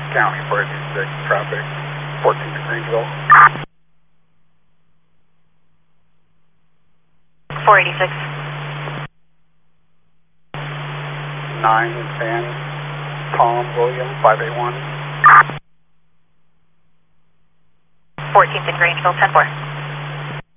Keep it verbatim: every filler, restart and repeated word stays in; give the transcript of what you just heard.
County, four eighty-six, traffic, fourteen to Grangeville. four eighty-six. nine ten, Tom William, five eight one. fourteenth in Grangeville, ten four.